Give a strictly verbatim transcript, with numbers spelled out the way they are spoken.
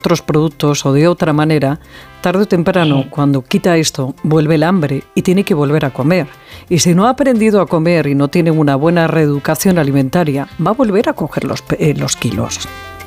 otros productos o de otra manera, tarde o temprano, cuando quita esto, vuelve el hambre y tiene que volver a comer. Y si no ha aprendido a comer y no tiene una buena reeducación alimentaria, va a volver a coger los, eh, los kilos.